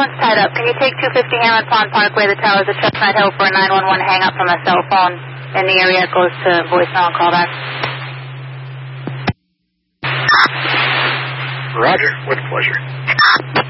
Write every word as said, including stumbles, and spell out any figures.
phone's tied up. Can you take two fifty Hamlet Pond Parkway, the towers at Chestnut Hill, for a nine one one hang up from a cell phone in the area? It goes to voicemail and callback. Roger, with pleasure.